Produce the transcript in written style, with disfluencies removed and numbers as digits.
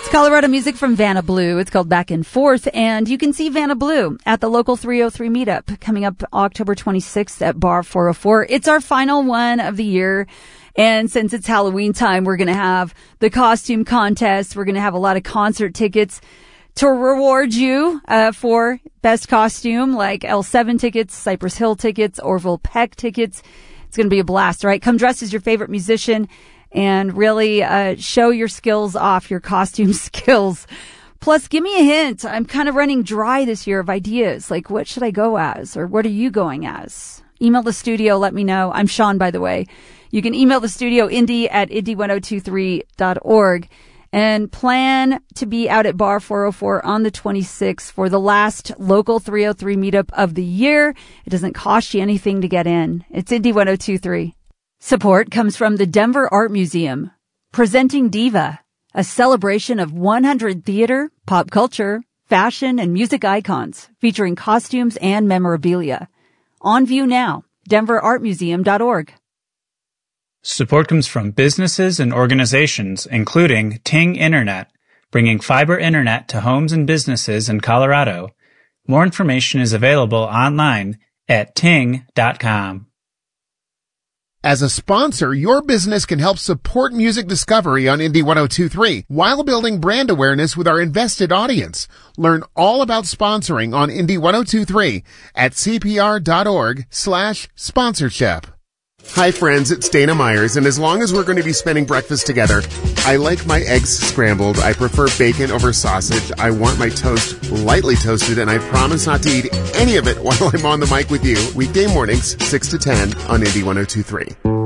Colorado music from Vanna Blue. It's called Back and Forth, and you can see Vanna Blue at the local 303 meetup coming up October 26th at Bar 404. It's our final one of the year, and since it's Halloween time, we're going to have the costume contest. We're going to have a lot of concert tickets to reward you for best costume, like L7 tickets, Cypress Hill tickets, Orville Peck tickets. It's going to be a blast, right? Come dressed as your favorite musician and really show your skills off, your costume skills. Plus, give me a hint. I'm kind of running dry this year of ideas. Like, what should I go as? Or what are you going as? Email the studio. Let me know. I'm Sean, by the way. You can email the studio, indy@indy1023.org. And plan to be out at Bar 404 on the 26th for the last local 303 meetup of the year. It doesn't cost you anything to get in. It's Indy 1023. Support comes from the Denver Art Museum, presenting Diva, a celebration of 100 theater, pop culture, fashion, and music icons, featuring costumes and memorabilia. On view now, denverartmuseum.org. Support comes from businesses and organizations, including Ting Internet, bringing fiber internet to homes and businesses in Colorado. More information is available online at ting.com. As a sponsor, your business can help support music discovery on Indy 1023 while building brand awareness with our invested audience. Learn all about sponsoring on Indy 1023 at cpr.org/sponsorship. Hi friends, it's Dana Myers, and as long as we're going to be spending breakfast together, I like my eggs scrambled. I prefer bacon over sausage. I want my toast lightly toasted, and I promise not to eat any of it while I'm on the mic with you. Weekday mornings, 6 to 10 on Indy 1023.